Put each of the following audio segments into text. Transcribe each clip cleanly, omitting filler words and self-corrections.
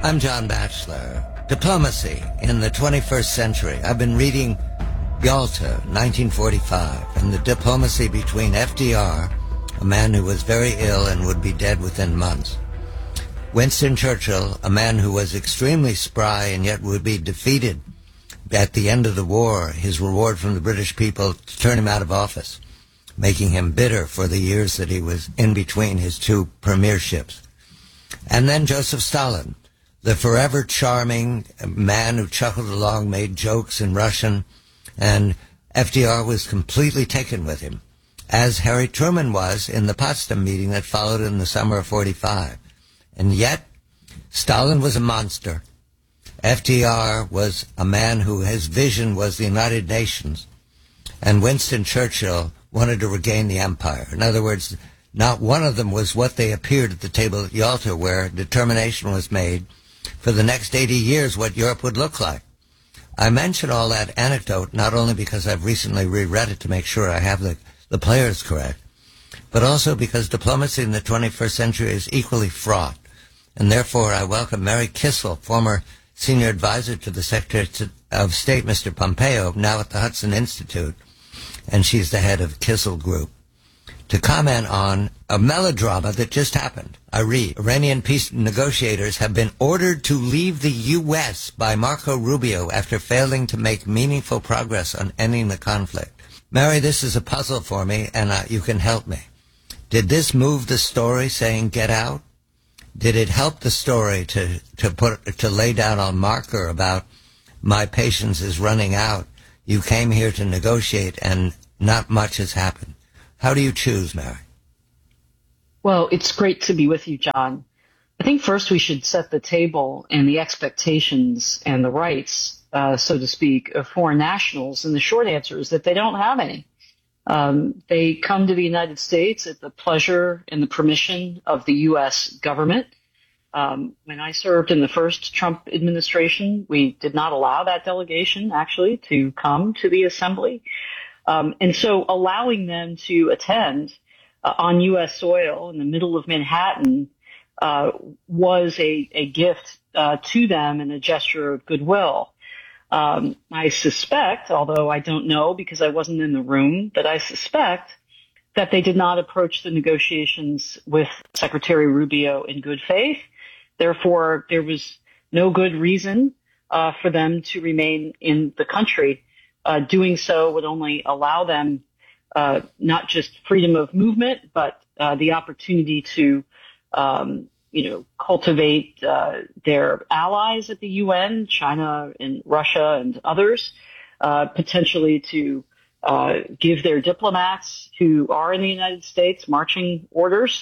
I'm John Batchelor. Diplomacy in the 21st Century. I've been reading Yalta, 1945, and the diplomacy between FDR, a man who was very ill and would be dead within months, Winston Churchill, a man who was extremely spry and yet would be defeated at the end of the war, his reward from the British people to turn him out of office, making him bitter for the years that he was in between his two premierships. And then Joseph Stalin, the forever charming man who chuckled along, made jokes in Russian, and FDR was completely taken with him, as Harry Truman was in the Potsdam meeting that followed in the summer of 45. And yet, Stalin was a monster. FDR was a man who his vision was the United Nations, and Winston Churchill wanted to regain the empire. In other words, not one of them was what they appeared at the table at Yalta, where determination was made for the next 80 years what Europe would look like. I mention all that anecdote not only because I've recently reread it to make sure I have the players correct, but also because diplomacy in the 21st century is equally fraught. And therefore I welcome Mary Kissel, former senior advisor to the Secretary of State, Mr. Pompeo, now at the Hudson Institute, and she's the head of Kissel Group, to comment on a melodrama that just happened. I read, Iranian peace negotiators have been ordered to leave the U.S. by Marco Rubio after failing to make meaningful progress on ending the conflict. Mary, this is a puzzle for me, and you can help me. Did this move the story saying get out? Did it help the story to lay down a marker about my patience is running out? You came here to negotiate, and not much has happened. How do you choose, Mary? Well, it's great to be with you, John. I think first we should set the table and the expectations and the rights, so to speak, of foreign nationals. And the short answer is that they don't have any. They come to the United States at the pleasure and the permission of the U.S. government. When I served in the first Trump administration, we did not allow that delegation, actually, to come to the assembly. And so allowing them to attend on U.S. soil in the middle of Manhattan was a gift to them and a gesture of goodwill. I suspect, although I don't know because I wasn't in the room, but I suspect that they did not approach the negotiations with Secretary Rubio in good faith. Therefore, there was no good reason for them to remain in the country. Doing so would only allow them not just freedom of movement, but the opportunity to, cultivate their allies at the UN, China and Russia and others, potentially to give their diplomats who are in the United States marching orders.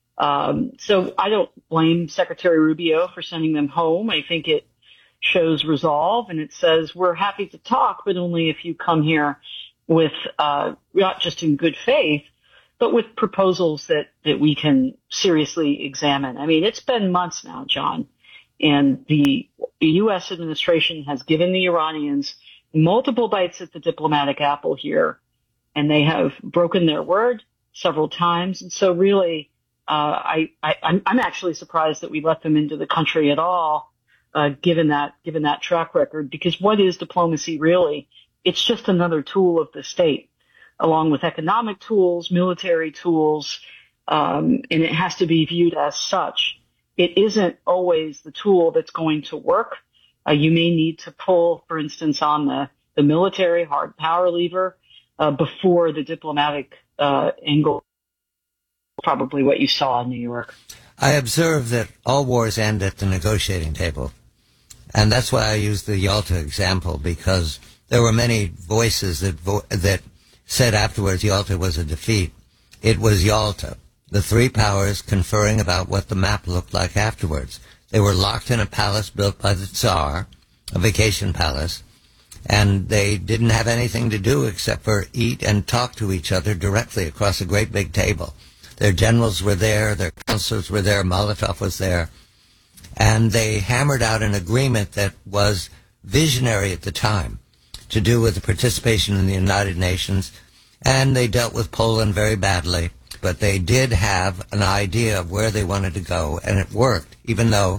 So I don't blame Secretary Rubio for sending them home. I think it shows resolve, and it says we're happy to talk, but only if you come here with not just in good faith, but with proposals that we can seriously examine. I mean, it's been months now, John, and the U.S. administration has given the Iranians multiple bites at the diplomatic apple here, and they have broken their word several times. And so really, I'm actually surprised that we let them into the country at all. Given that track record, because what is diplomacy really? It's just another tool of the state, along with economic tools, military tools, and it has to be viewed as such. It isn't always the tool that's going to work. You may need to pull, for instance, on the military hard power lever before the diplomatic angle. Probably what you saw in New York. I observe that all wars end at the negotiating table. And that's why I used the Yalta example, because there were many voices that said afterwards Yalta was a defeat. It was Yalta, the three powers conferring about what the map looked like afterwards. They were locked in a palace built by the Tsar, a vacation palace, and they didn't have anything to do except for eat and talk to each other directly across a great big table. Their generals were there, their counselors were there, Molotov was there. And they hammered out an agreement that was visionary at the time to do with the participation in the United Nations. And they dealt with Poland very badly. But they did have an idea of where they wanted to go, and it worked, even though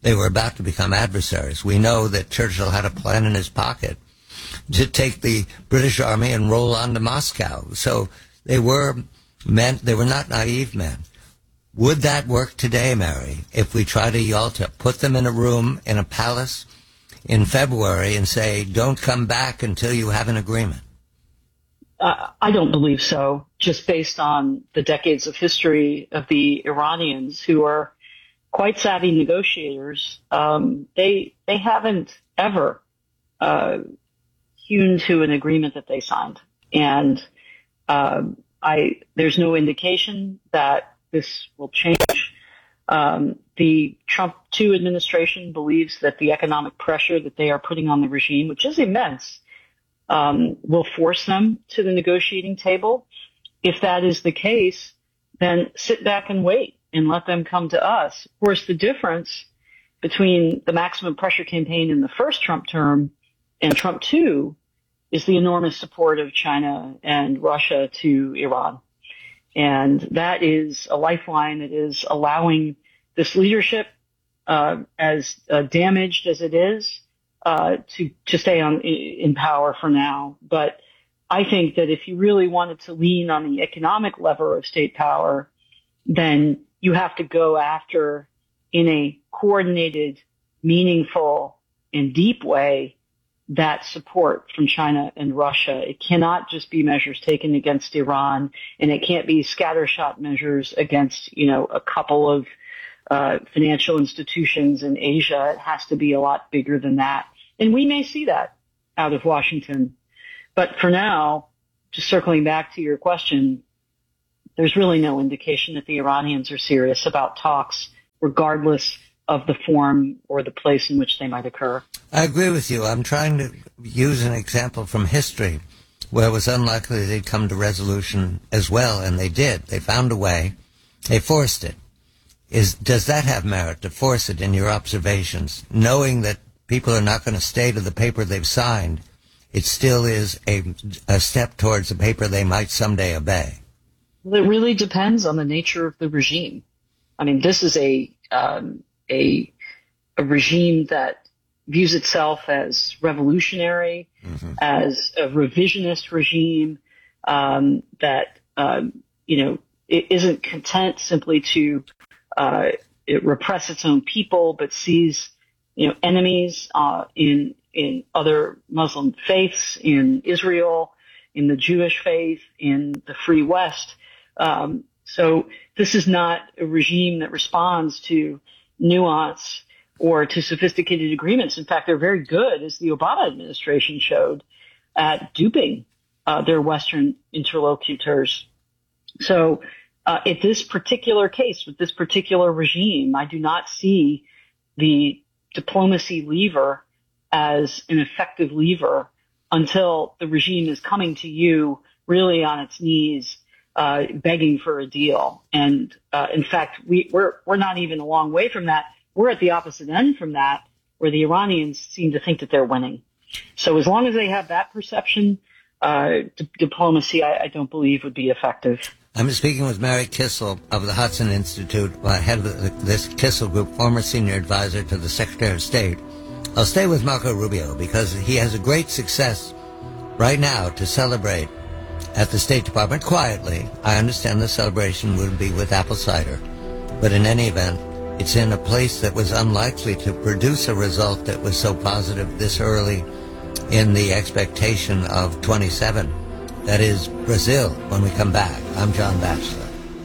they were about to become adversaries. We know that Churchill had a plan in his pocket to take the British army and roll on to Moscow. So they were not naive men. Would that work today, Mary, if we try to Yalta, put them in a room in a palace in February and say, don't come back until you have an agreement? I don't believe so, just based on the decades of history of the Iranians, who are quite savvy negotiators. They haven't ever hewn to an agreement that they signed. And there's no indication that this will change. The Trump 2 administration believes that the economic pressure that they are putting on the regime, which is immense, will force them to the negotiating table. If that is the case, then sit back and wait and let them come to us. Of course, the difference between the maximum pressure campaign in the first Trump term and Trump 2 is the enormous support of China and Russia to Iran. And that is a lifeline that is allowing this leadership, as damaged as it is, to stay in power for now. But I think that if you really wanted to lean on the economic lever of state power, then you have to go after, in a coordinated, meaningful, and deep way, that support from China and Russia. It cannot just be measures taken against Iran, and it can't be scattershot measures against, a couple of financial institutions in Asia. It has to be a lot bigger than that. And we may see that out of Washington. But for now, just circling back to your question, there's really no indication that the Iranians are serious about talks, regardless of the form or the place in which they might occur. I agree with you. I'm trying to use an example from history where it was unlikely they'd come to resolution as well, and they did. They found a way. They forced it. Does that have merit, to force it in your observations, knowing that people are not going to stay to the paper they've signed? It still is a step towards the paper they might someday obey. Well, it really depends on the nature of the regime. I mean, this is a regime that views itself as revolutionary, as a revisionist regime, that it isn't content simply to repress its own people, but sees enemies in other Muslim faiths, in Israel, in the Jewish faith, in the Free West. So this is not a regime that responds to nuance or to sophisticated agreements. In fact, they're very good, as the Obama administration showed, at duping their Western interlocutors. So in this particular case, with this particular regime, I do not see the diplomacy lever as an effective lever until the regime is coming to you really on its knees, begging for a deal. And in fact, we're not even a long way from that. We're at the opposite end from that, where the Iranians seem to think that they're winning. So as long as they have that perception, diplomacy, I don't believe, would be effective. I'm speaking with Mary Kissel of the Hudson Institute, head of this Kissel Group, former senior advisor to the Secretary of State. I'll stay with Marco Rubio because he has a great success right now to celebrate at the State Department quietly. I understand the celebration would be with apple cider, but in any event, it's in a place that was unlikely to produce a result that was so positive this early in the expectation of 27. That is Brazil. When we come back, I'm John Batchelor.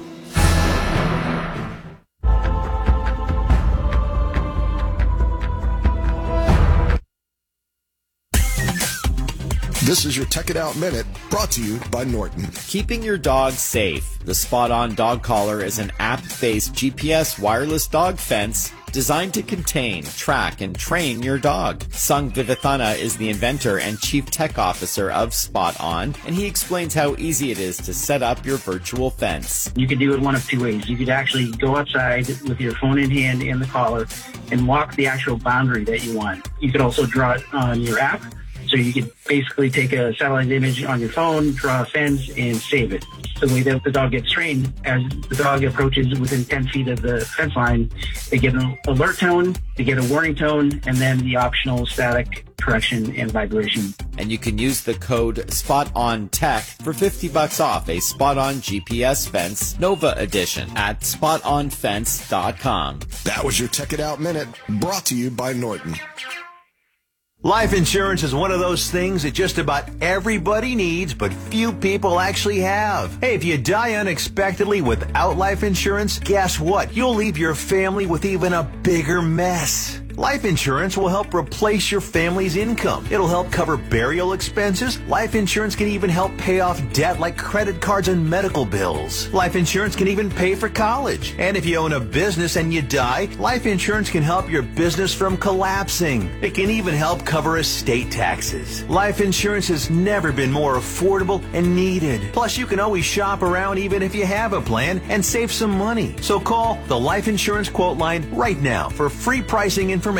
This is your Tech It Out Minute, brought to you by Norton. Keeping your dog safe. The Spot On Dog Collar is an app-based GPS wireless dog fence designed to contain, track, and train your dog. Sung Vivathana is the inventor and chief tech officer of Spot On, and he explains how easy it is to set up your virtual fence. You could do it one of two ways. You could actually go outside with your phone in hand and the collar and walk the actual boundary that you want. You could also draw it on your app. So you could basically take a satellite image on your phone, draw a fence, and save it. the way that the dog gets trained, as the dog approaches within 10 feet of the fence line, they get an alert tone, they get a warning tone, and then the optional static correction and vibration. And you can use the code SPOTONTECH for $50 off a Spot-On GPS Fence Nova Edition at SpotOnFence.com. That was your Tech It Out Minute, brought to you by Norton. Life insurance is one of those things that just about everybody needs, but few people actually have. Hey, if you die unexpectedly without life insurance, guess what? You'll leave your family with even a bigger mess. Life insurance will help replace your family's income. It'll help cover burial expenses. Life insurance can even help pay off debt like credit cards and medical bills. Life insurance can even pay for college. And if you own a business and you die, life insurance can help your business from collapsing. It can even help cover estate taxes. Life insurance has never been more affordable and needed. Plus, you can always shop around even if you have a plan and save some money. So call the Life Insurance Quote Line right now for free pricing information.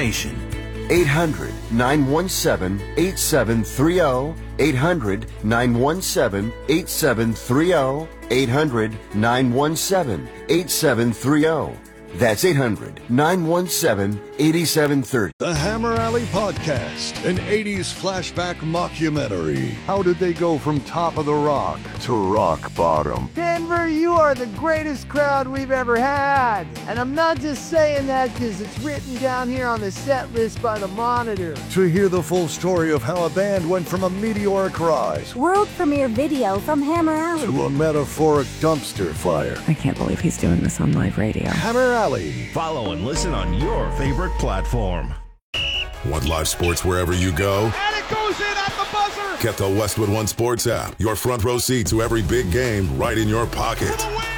800-917-8730. 800-917-8730. 800-917-8730. That's 800-917-8730. The Hammer Alley Podcast, an 80s flashback mockumentary. How did they go from top of the rock to rock bottom? Denver, you are the greatest crowd we've ever had. And I'm not just saying that because it's written down here on the set list by the Monitor. To hear the full story of how a band went from a meteoric rise, world premiere video from Hammer Alley, to a metaphoric dumpster fire. I can't believe he's doing this on live radio. Hammer Alley. Follow and listen on your favorite platform. Want live sports wherever you go? And it goes in at the buzzer! Get the Westwood One Sports app. Your front row seat to every big game right in your pocket.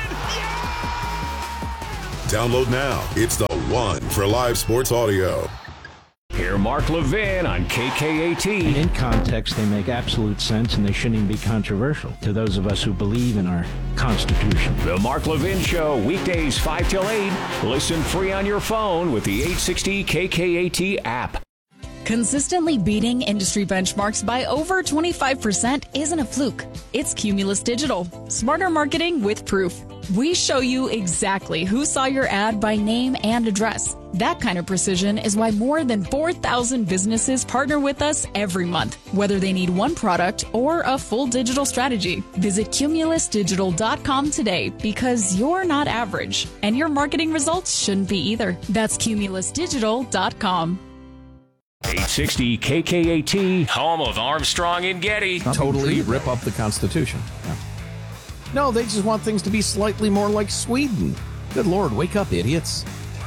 Download now. It's the one for live sports audio. Hear Mark Levin on KKAT. And in context, they make absolute sense, and they shouldn't even be controversial to those of us who believe in our Constitution. The Mark Levin Show, weekdays 5 till 8. Listen free on your phone with the 860 KKAT app. Consistently beating industry benchmarks by over 25% isn't a fluke. It's Cumulus Digital. Smarter marketing with proof. We show you exactly who saw your ad by name and address. That kind of precision is why more than 4,000 businesses partner with us every month, whether they need one product or a full digital strategy. Visit cumulusdigital.com today because you're not average, and your marketing results shouldn't be either. That's cumulusdigital.com. 860 KKAT, home of Armstrong and Getty. Totally rip up the Constitution. Yeah. No, they just want things to be slightly more like Sweden. Good Lord, wake up, idiots.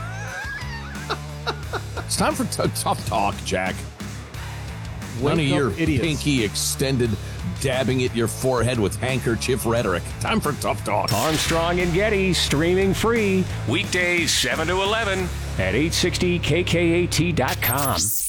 It's time for tough talk, Jack. None of your pinky extended, dabbing at your forehead with handkerchief rhetoric. Time for tough talk. Armstrong and Getty, streaming free, weekdays 7 to 11 at 860KKAT.com.